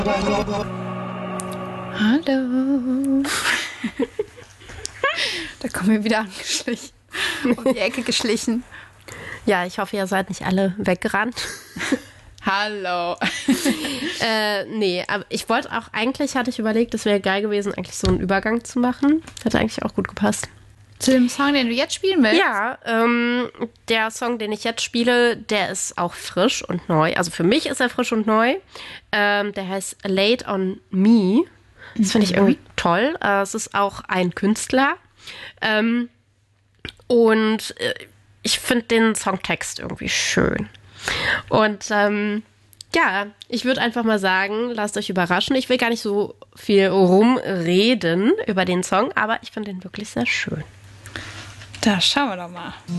Hallo. Da kommen wir wieder angeschlichen. Um die Ecke geschlichen. Ja, ich hoffe, ihr seid nicht alle weggerannt. Hallo. Nee, aber ich wollte auch, eigentlich hatte ich überlegt, es wäre geil gewesen, eigentlich so einen Übergang zu machen. Hätte eigentlich auch gut gepasst. Zu dem Song, den du jetzt spielen willst? Ja, der Song, den ich jetzt spiele, der ist auch frisch und neu. Also für mich ist er frisch und neu. Der heißt Late on Me. Das finde ich irgendwie toll. Es ist auch ein Künstler. Und ich finde den Songtext irgendwie schön. Und ja, ich würde einfach mal sagen, lasst euch überraschen. Ich will gar nicht so viel rumreden über den Song, aber ich finde den wirklich sehr schön. Da schauen wir doch mal.